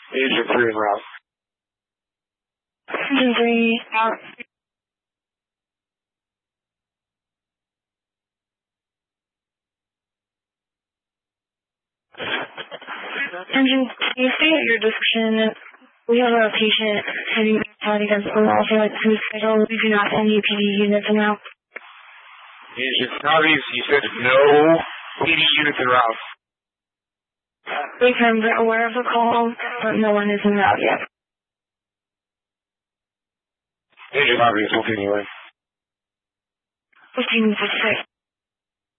Agent 3 en route. Agent 3 out. Engine, can you state your description? We have a patient heading out against the wall for who's scheduled. We do not send any PD units in route. Agent Navies, you said no PD units en route. We confirmed we're aware of the call, but no one is in route yet. Agent Navies, continue. 15 to 6.